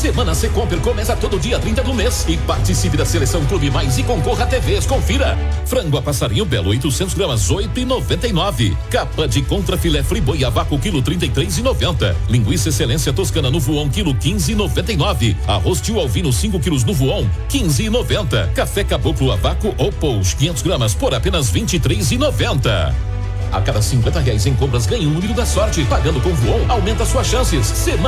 Semana Secomper começa todo dia 30 do mês e participe da Seleção Clube Mais e concorra a TVs. Confira. Frango a passarinho belo 800 gramas 8,99. Capa de contrafilé friboi a vácuo quilo 33,90. Linguiça Excelência Toscana no Voon quilo 15,99. Arroz tio Alvino 5 quilos no Voon 15,90. Café Caboclo a vácuo ou Pouch 500 gramas por apenas 23,90. A cada R$50 em compras ganhe um número da sorte. Pagando com Voon aumenta suas chances. Semana